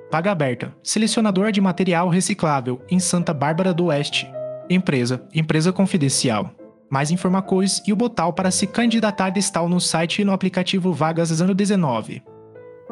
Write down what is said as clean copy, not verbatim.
Vaga aberta. Selecionador de material reciclável em Santa Bárbara do Oeste. Empresa confidencial. Mais informações e o botão para se candidatar está no site e no aplicativo Vagas 019.